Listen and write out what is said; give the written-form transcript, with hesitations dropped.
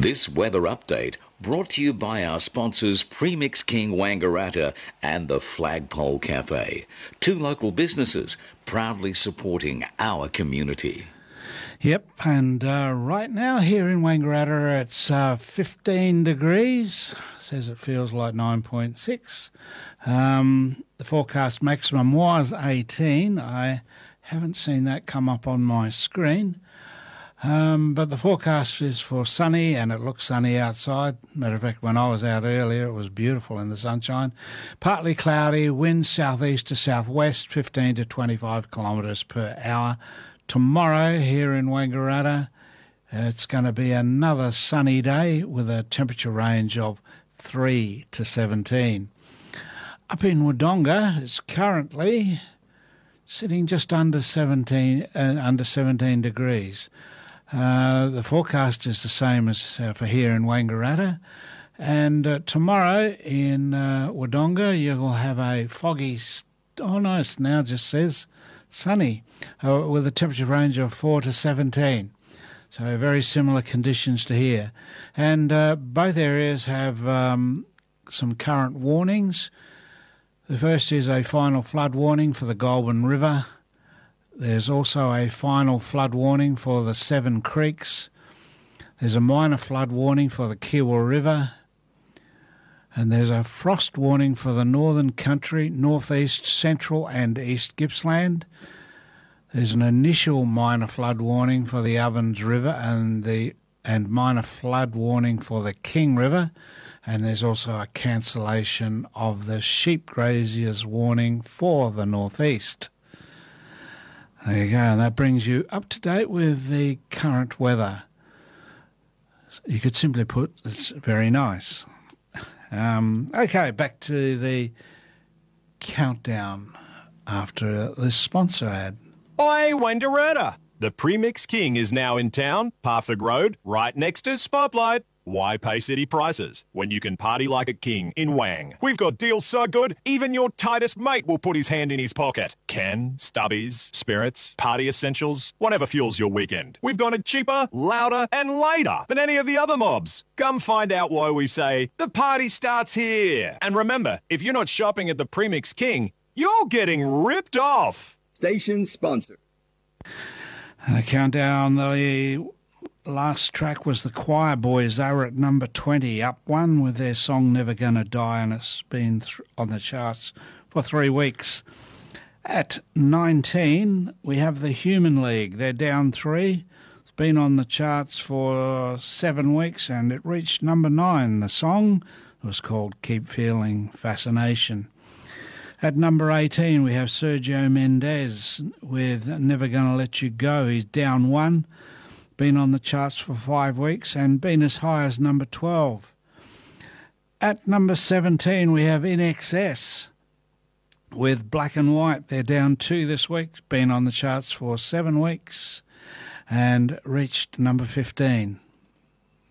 This weather update brought to you by our sponsors Premix King Wangaratta and the Flagpole Cafe, two local businesses proudly supporting our community. Yep, and right now here in Wangaratta it's 15 degrees, says it feels like 9.6. The forecast maximum was 18. I haven't seen that come up on my screen. But the forecast is for sunny, and it looks sunny outside. Matter of fact, when I was out earlier, it was beautiful in the sunshine. Partly cloudy, winds southeast to southwest, 15 to 25 kilometres per hour. Tomorrow here in Wangaratta, it's going to be another sunny day with a temperature range of 3 to 17. Up in Wodonga, it's currently sitting just under 17 degrees. The forecast is the same as for here in Wangaratta. And tomorrow in Wodonga, you will have a foggy, it now just says sunny, with a temperature range of 4 to 17. So very similar conditions to here. And both areas have some current warnings. The first is a final flood warning for the Goulburn River. There's also a final flood warning for the Seven Creeks. There's a minor flood warning for the Kiewa River. And there's a frost warning for the Northern Country, Northeast, Central and East Gippsland. There's an initial minor flood warning for the Ovens River and minor flood warning for the King River. And there's also a cancellation of the sheep graziers warning for the Northeast. There you go, and that brings you up to date with the current weather. You could simply put, it's very nice. Okay, back to the countdown after this sponsor ad. Oi, Wangaratta! The Premix King is now in town, Parford Road, right next to Spotlight. Why pay city prices when you can party like a king in Wang? We've got deals so good, even your tightest mate will put his hand in his pocket. Ken, stubbies, spirits, party essentials, whatever fuels your weekend. We've got it cheaper, louder and later than any of the other mobs. Come find out why we say the party starts here. And remember, if you're not shopping at the Premix King, you're getting ripped off. Station sponsor. The countdown, the last track was the Choir Boys. They were at number 20, up one with their song Never Gonna Die, and it's been on the charts for 3 weeks. At 19, we have the Human League. They're down 3. It's been on the charts for 7 weeks, and it reached number 9. The song was called Keep Feeling Fascination. At number 18, we have Sergio Mendes with Never Gonna Let You Go. He's down 1. Been on the charts for 5 weeks and been as high as number 12. At number 17, we have In Excess with Black and White. They're down 2 this week, been on the charts for 7 weeks and reached number 15.